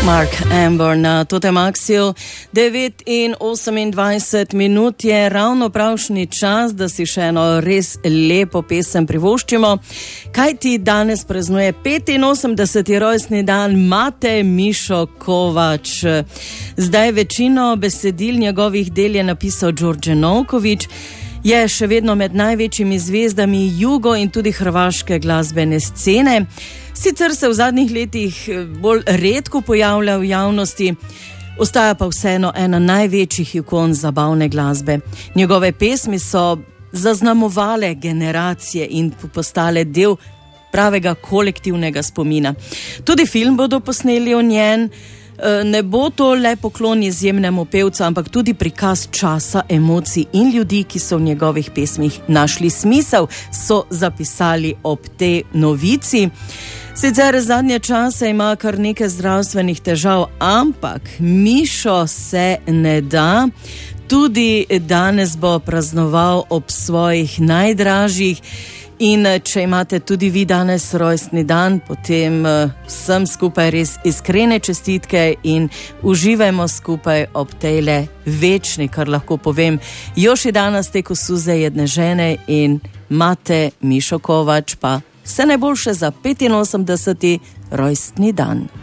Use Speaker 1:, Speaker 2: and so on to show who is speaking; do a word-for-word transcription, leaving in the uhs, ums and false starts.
Speaker 1: Mark Amber na Totemaxiju. devet in osemindvajset minut je ravno pravšnji čas, da si še eno res lepo pesem privoščimo. Kaj ti danes praznuje petinosemdeseti rojstni dan Mate Mišo Kovač. Zdaj večino besedil njegovih del je napisal Đorđe Novković. Je še vedno med največjimi zvezdami jugo in tudi hrvaške glasbene scene. Sicer se v zadnjih letih bolj redko pojavlja v javnosti, ostaja pa vseeno ena največjih ikon zabavne glasbe. Njegove pesmi so zaznamovale generacije in postale del pravega kolektivnega spomina. Tudi film bodo posneli o njen. Ne bo to le poklon izjemnemu pevcu, ampak tudi prikaz časa, emocij in ljudi, ki so v njegovih pesmih našli smisel, so zapisali ob tej novici. Sicer zadnje čase ima kar nekaj zdravstvenih težav, ampak Mišo se ne da. Tudi danes bo praznoval ob svojih najdražjih. In če imate tudi vi danes rojstni dan, potem vsem skupaj res iskrene čestitke in uživajmo skupaj ob tejle večni, kar lahko povem, još je danas teko suze jedne žene in Mate Mišo Kovač pa vse najboljše za petinosemdeseti rojstni dan.